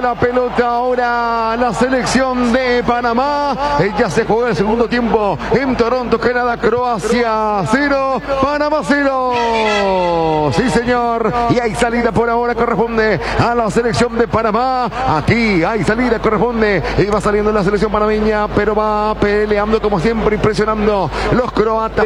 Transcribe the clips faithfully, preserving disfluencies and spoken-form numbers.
la pelota ahora la selección de Panamá. Ya se jugó el segundo tiempo en Toronto, Canadá, Croacia cero, Panamá cero. Sí, señor. Y hay salida por ahora, corresponde a la selección de Panamá. Aquí hay salida, corresponde. Y va saliendo la selección panameña, pero va peleando como siempre, impresionando los croatas.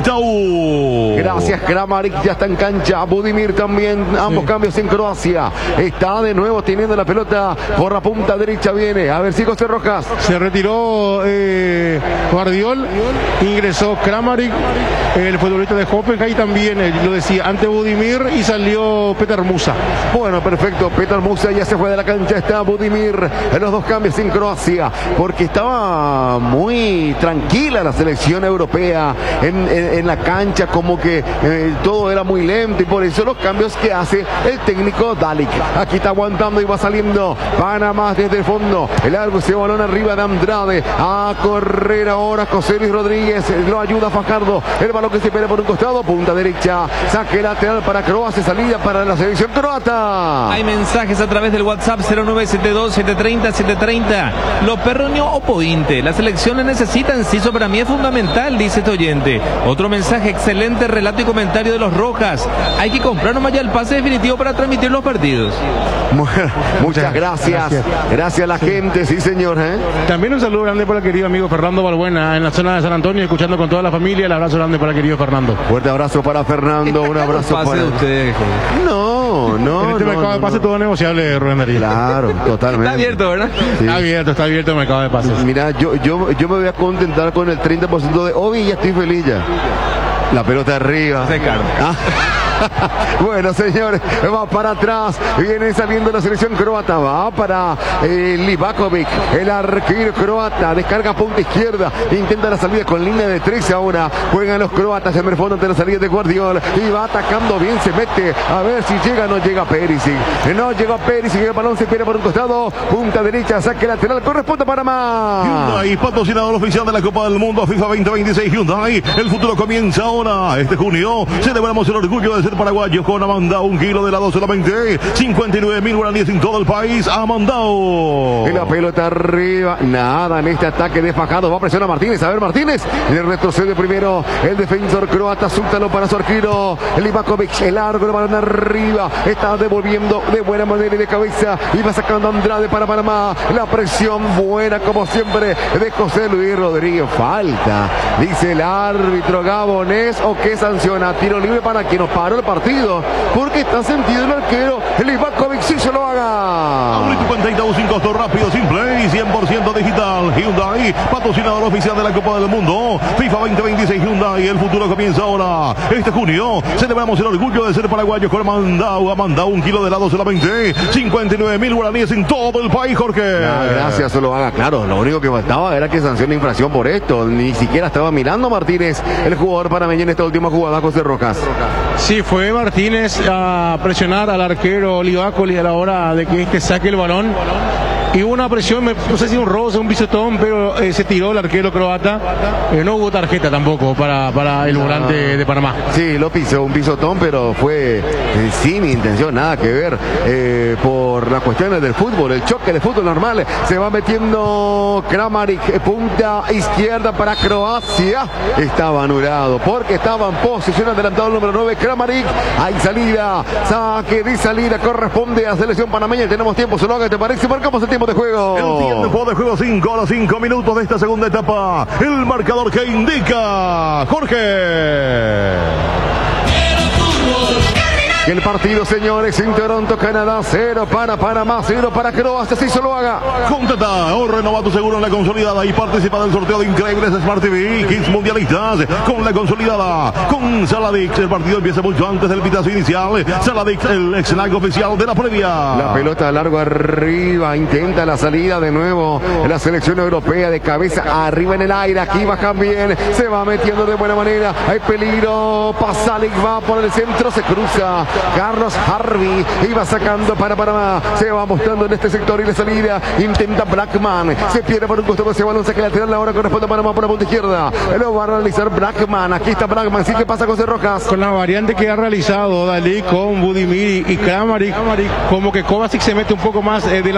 Gracias, Kramaric ya está en cancha. Budimir también, ambos sí. Cambios en Croacia. Está de nuevo teniendo la pelota por la punta derecha. Viene, a ver si José Rojas. Se retiró eh, Guardiol, ingresó Kramaric, el futbolista de Hoffenheim también, eh, lo decía, ante Budimir, y salió Petar Musa. Bueno, perfecto, Petar Musa ya se fue de la cancha, está Budimir, en los dos cambios en Croacia, porque estaba muy tranquila la selección europea en, en, en la cancha, como que eh, todo era muy lento, y por eso los cambios que hace el técnico Dalic. Aquí está aguantando y va saliendo Panamá desde el fondo, el largo ese balón arriba de Andrade, a correr ahora José Luis Rodríguez, lo ayuda Fajardo, el balón que se pelea por un costado, punta derecha, saque lateral para Croacia, salida para la selección croata. Hay mensajes a través del WhatsApp cero nueve siete dos, siete tres cero, siete tres cero. Lo perroño o pointe, la selección le necesita, Enciso para mí es fundamental, dice este oyente. Otro mensaje, excelente relato y comentario de los Rojas. Hay que comprar nomás ya el pase definitivo para transmitir los partidos. Bueno, muchas gracias. Gracias, gracias a la sí. gente, sí señor. ¿eh? También un saludo grande para el querido amigo Fernando Balbuena en la zona de San Antonio, escuchando con toda la familia. El abrazo grande para el querido Fernando. Fuerte abrazo para Fernando, un abrazo pase para de usted. No, no. En este no, mercado no, de pase no. todo negociable, Rubén Darío. Claro, totalmente. Está abierto, ¿verdad? Sí. Está abierto, está abierto el mercado de pases. Mira, yo, yo, yo me voy a contentar con el treinta por ciento de Obi y ya estoy feliz ya. La pelota arriba. Se carga. ¿Ah? Bueno, señores, va para atrás, viene saliendo la selección croata, va para eh, Livakovic, el arquero croata, descarga punta izquierda, intenta la salida con línea de tres ahora, juegan los croatas en el fondo ante la salida de Guardiola, y va atacando bien, se mete, a ver si llega, no llega Perisic, no llega Perisic, el balón se pierde por un costado, punta derecha, saque lateral, corresponde para más. Hyundai, patrocinador oficial de la Copa del Mundo FIFA veinte veintiséis, Hyundai, el futuro comienza ahora, este junio, celebramos el orgullo de ser paraguayos con Amandao, un kilo de helado solamente cincuenta y nueve mil guaraníes en todo el país. Amandao. Y la pelota arriba, nada en este ataque de Fajardo, va a presionar a Martínez, a ver Martínez, le retrocede primero el defensor croata, súltalo para su arquero, Livakovic, el largo, el balón arriba, está devolviendo de buena manera y de cabeza, y va sacando Andrade para Panamá, la presión buena como siempre de José Luis Rodríguez, falta, dice el árbitro gabonés, o qué sanciona, tiro libre para quien nos paró el partido, porque está sentido el arquero, el Livakovic sí se lo haga. Ahorita cuenta sin costo, rápido, simple y cien por ciento digital. Hyundai, patrocinador oficial de la Copa del Mundo FIFA veinte veintiséis. Hyundai, el futuro comienza ahora. Este junio celebramos el orgullo de ser paraguayos con Amandao. Amandao, un kilo de helado solamente cincuenta y nueve mil guaraníes en todo el país, Jorge. Ya, gracias, se lo haga, claro. Lo único que faltaba era que sancione infracción por esto. Ni siquiera estaba mirando Martínez, el jugador panameño en esta última jugada, José Rojas. Sí, fue Martínez a presionar al arquero Livakovic a la hora de que este saque el balón. Y hubo una presión, no sé si un roce, un pisotón, pero eh, se tiró el arquero croata. Eh, no hubo tarjeta tampoco para, para el volante de Panamá. Sí, lo pisó, un pisotón, pero fue eh, sin intención, nada que ver eh, por las cuestiones del fútbol, el choque de fútbol normal. Se va metiendo Kramaric, punta izquierda para Croacia. Estaba anulado porque estaba en posición adelantado el número nueve, Kramaric. Hay salida, saque de salida, corresponde a selección panameña. Tenemos tiempo, solo que te parece, marcamos el tiempo de juego. El tiempo de juego, cinco a los cinco minutos de esta segunda etapa. El marcador que indica Jorge. El partido, señores, en Toronto, Canadá, cero para Panamá, cero para Croacia, si se lo haga. Contrata o renova tu seguro en la consolidada y participa del sorteo de increíbles Smart T V Kits mundialistas con la consolidada. Con Saladix, el partido empieza mucho antes del pitazo inicial. Saladix, el ex-lag oficial de la previa. La pelota largo arriba, intenta la salida de nuevo. La selección europea de cabeza arriba en el aire, aquí bajan bien, se va metiendo de buena manera. Hay peligro, Pasalic va por el centro, se cruza. Carlos Harvey iba sacando para Panamá, se va mostrando en este sector y la salida, intenta Blackman, se pierde por un costado ese balón, saque lateral, ahora corresponde a Panamá por la punta izquierda, lo va a realizar Blackman, aquí está Blackman, sí que pasa con José Rojas. Con la variante que ha realizado Dalí con Budimir y Kramaric, como que Kovacic se mete un poco más eh, de la